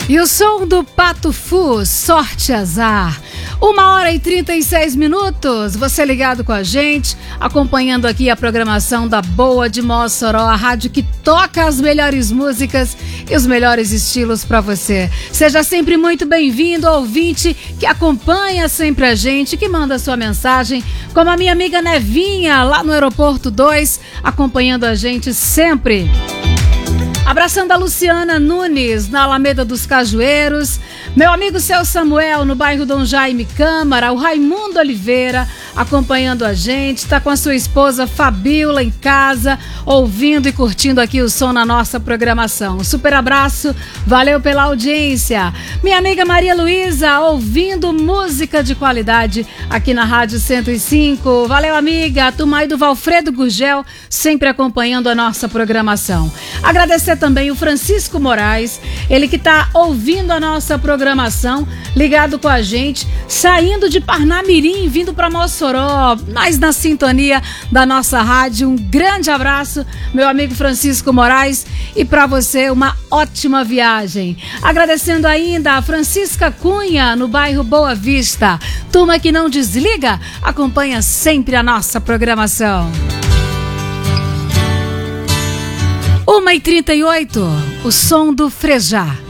E o som do Pato Fu, Sorte Azar. 1h36. Você ligado com a gente, acompanhando aqui a programação da Boa de Mossoró, a rádio que toca as melhores músicas e os melhores estilos para você. Seja sempre muito bem-vindo, ouvinte que acompanha sempre a gente, que manda sua mensagem, como a minha amiga Nevinha, lá no Aeroporto 2, acompanhando a gente sempre. Abraçando a Luciana Nunes, na Alameda dos Cajueiros. Meu amigo Seu Samuel, no bairro Dom Jaime Câmara. O Raimundo Oliveira, acompanhando a gente. Está com a sua esposa Fabiola em casa, ouvindo e curtindo aqui o som na nossa programação. Super abraço, valeu pela audiência. Minha amiga Maria Luísa, ouvindo música de qualidade aqui na Rádio 105. Valeu, amiga. A turma aí do Valfredo Gurgel, sempre acompanhando a nossa programação. Agradecer também o Francisco Moraes, ele que está ouvindo a nossa programação, ligado com a gente, saindo de Parnamirim, vindo para Mossoró, mais na sintonia da nossa rádio. Um grande abraço, meu amigo Francisco Moraes, e para você uma ótima viagem. Agradecendo ainda a Francisca Cunha, no bairro Boa Vista. Turma que não desliga, acompanha sempre a nossa programação. 1h38, o som do Frejá.